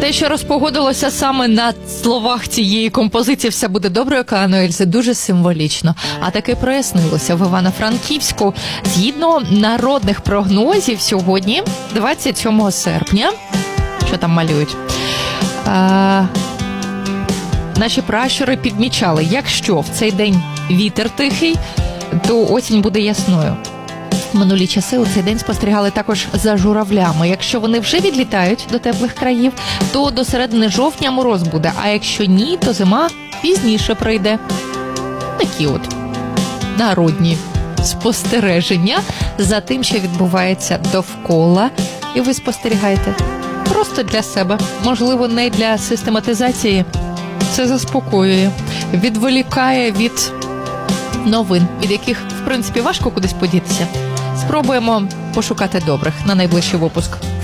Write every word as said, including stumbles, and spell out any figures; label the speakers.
Speaker 1: те, що розпогодилося саме на словах цієї композиції «Все буде добре» Океану Ельзи, дуже символічно. А таки прояснилося в Івано-Франківську. Згідно народних прогнозів, сьогодні, двадцять сьомого серпня, що там малюють, а, наші пращури підмічали, якщо в цей день вітер тихий, то осінь буде ясною. Минулі часи у цей день спостерігали також за журавлями. Якщо вони вже відлітають до теплих країв, то до середини жовтня мороз буде, а якщо ні, то зима пізніше прийде. Такі от народні спостереження за тим, що відбувається довкола, і ви спостерігаєте просто для себе, можливо, не для систематизації. Це заспокоює, відволікає від новин, від яких, в принципі, важко кудись подітися. Спробуємо пошукати добрих на найближчий випуск.